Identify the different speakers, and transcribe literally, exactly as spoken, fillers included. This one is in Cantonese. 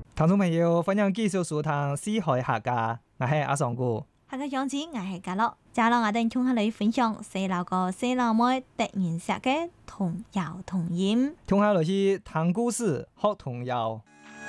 Speaker 1: 聽眾朋友，歡迎繼續收聽《四海客家》，我係阿尚哥。
Speaker 2: 下個樣子我係嘉樂，接落我哋同下你分享細路哥細路妹突然寫嘅童謠童音。
Speaker 1: 聽下來去聽故事學童謠。